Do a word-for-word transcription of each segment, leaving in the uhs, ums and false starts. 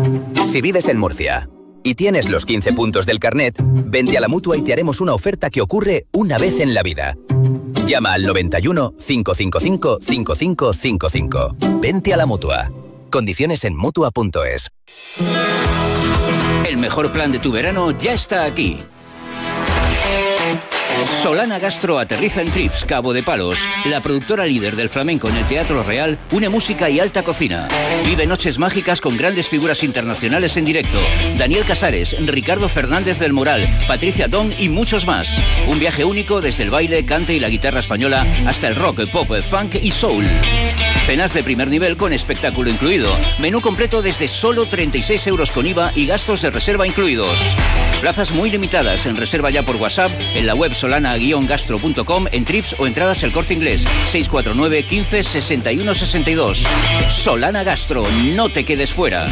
Si vives en Murcia y tienes los quince puntos del carnet, vente a la Mutua y te haremos una oferta que ocurre una vez en la vida. Llama al noventa y uno, cinco cinco cinco, cinco cinco cinco cinco. Vente a la Mutua. Condiciones en Mutua punto es. El mejor plan de tu verano ya está aquí. Solana Gastro aterriza en Trips, Cabo de Palos. La productora líder del flamenco en el Teatro Real une música y alta cocina. Vive noches mágicas con grandes figuras internacionales en directo. Daniel Casares, Ricardo Fernández del Moral, Patricia Don y muchos más. Un viaje único desde el baile, cante y la guitarra española hasta el rock, pop, funk y soul. Cenas de primer nivel con espectáculo incluido. Menú completo desde solo treinta y seis euros con I V A y gastos de reserva incluidos. Plazas muy limitadas. En reserva ya por WhatsApp, en la web solana guion gastro punto com, en Trips o entradas El Corte Inglés. seis cuatro nueve, quince, sesenta y uno, sesenta y dos. Solana Gastro, no te quedes fuera.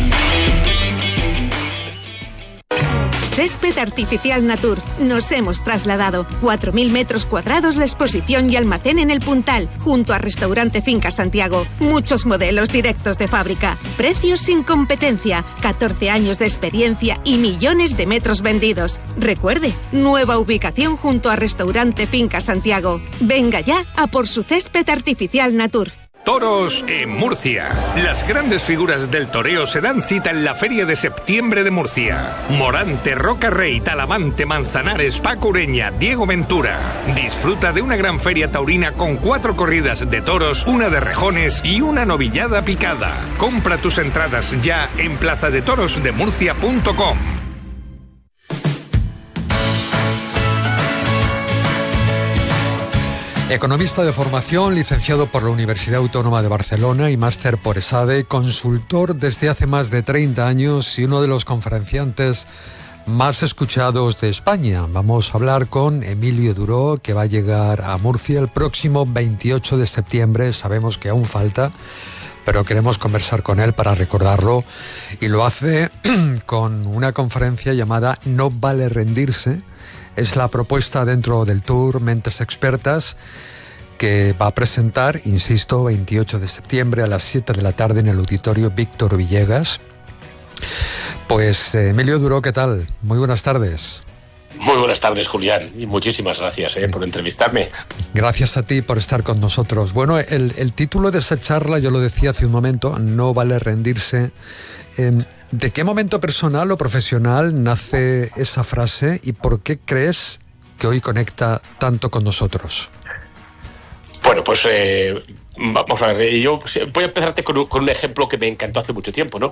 Césped Artificial Natur. Nos hemos trasladado. cuatro mil metros cuadrados de exposición y almacén en el Puntal, junto a Restaurante Finca Santiago. Muchos modelos directos de fábrica. Precios sin competencia. catorce años de experiencia y millones de metros vendidos. Recuerde, nueva ubicación junto a Restaurante Finca Santiago. Venga ya a por su Césped Artificial Natur. Toros en Murcia. Las grandes figuras del toreo se dan cita en la Feria de Septiembre de Murcia. Morante, Roca Rey, Talamante, Manzanares, Paco Ureña, Diego Ventura. Disfruta de una gran feria taurina con cuatro corridas de toros, una de rejones y una novillada picada. Compra tus entradas ya en plaza de toros de murcia punto com. Economista de formación, licenciado por la Universidad Autónoma de Barcelona y máster por ESADE, consultor desde hace más de treinta años y uno de los conferenciantes más escuchados de España. Vamos a hablar con Emilio Duró, que va a llegar a Murcia el próximo veintiocho de septiembre. Sabemos que aún falta, pero queremos conversar con él para recordarlo, y lo hace con una conferencia llamada No vale rendirse. Es la propuesta dentro del Tour Mentes Expertas, que va a presentar, insisto, veintiocho de septiembre a las siete de la tarde en el Auditorio Víctor Villegas. Pues Emilio Duró, ¿qué tal? Muy buenas tardes. Muy buenas tardes, Julián, y muchísimas gracias eh, por entrevistarme. Gracias a ti por estar con nosotros. Bueno, el, el título de esa charla, yo lo decía hace un momento, No vale rendirse. Eh, ¿De qué momento personal o profesional nace esa frase y por qué crees que hoy conecta tanto con nosotros? Bueno, pues eh, vamos a ver, yo voy a empezarte con un, con un ejemplo que me encantó hace mucho tiempo, ¿no?